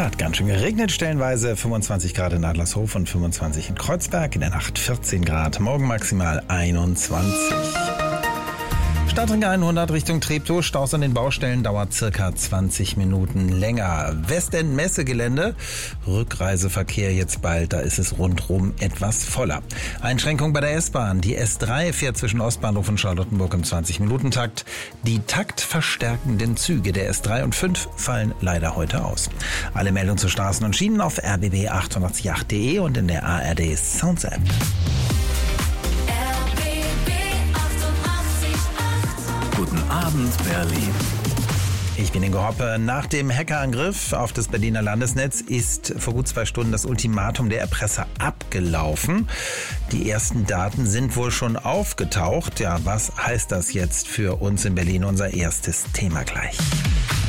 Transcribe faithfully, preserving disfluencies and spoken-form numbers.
Hat ganz schön geregnet, stellenweise fünfundzwanzig Grad in Adlershof und fünfundzwanzig in Kreuzberg, in der Nacht vierzehn Grad, morgen maximal einundzwanzig. Stadtring hundert Richtung Treptow, Staus an den Baustellen, dauert circa zwanzig Minuten länger. Westend Messegelände, Rückreiseverkehr jetzt bald, da ist es rundrum etwas voller. Einschränkung bei der S-Bahn, die S drei fährt zwischen Ostbahnhof und Charlottenburg im zwanzig-Minuten-Takt. Die taktverstärkenden Züge der S drei und fünf fallen leider heute aus. Alle Meldungen zu Straßen und Schienen auf r b b achtundachtzig punkt acht punkt d e und in der A R D Sounds App. Guten Abend, Berlin. Ich bin Ingo Hoppe. Nach dem Hackerangriff auf das Berliner Landesnetz ist vor gut zwei Stunden das Ultimatum der Erpresser abgelaufen. Die ersten Daten sind wohl schon aufgetaucht. Ja, was heißt das jetzt für uns in Berlin? Unser erstes Thema gleich.